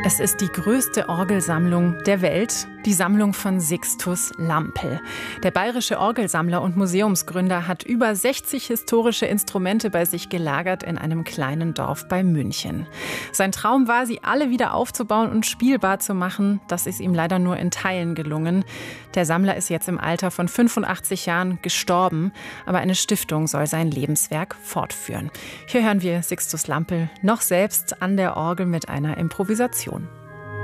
Es ist die größte Orgelsammlung der Welt, die Sammlung von Sixtus Lampl. Der bayerische Orgelsammler und Museumsgründer hat über 60 historische Instrumente bei sich gelagert in einem kleinen Dorf bei München. Sein Traum war, sie alle wieder aufzubauen und spielbar zu machen. Das ist ihm leider nur in Teilen gelungen. Der Sammler ist jetzt im Alter von 85 Jahren gestorben, aber eine Stiftung soll sein Lebenswerk fortführen. Hier hören wir Sixtus Lampl noch selbst an der Orgel mit einer Improvisation.